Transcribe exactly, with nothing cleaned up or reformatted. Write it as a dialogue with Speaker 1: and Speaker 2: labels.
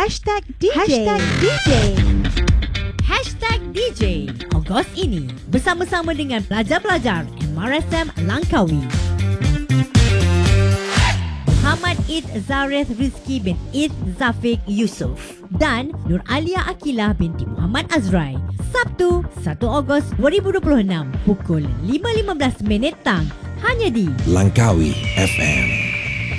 Speaker 1: Hashtag D J. Hashtag D J.
Speaker 2: Hashtag D J Ogos ini bersama-sama dengan pelajar-pelajar M R S M Langkawi. Muhammad Eid Zareth Rizki bin Eid Zafiq Yusof dan Nur Alia Akilah binti Muhammad Azrai. Sabtu satu Ogos dua ribu dua puluh enam pukul lima lima belas minit tang hanya di
Speaker 3: Langkawi F M.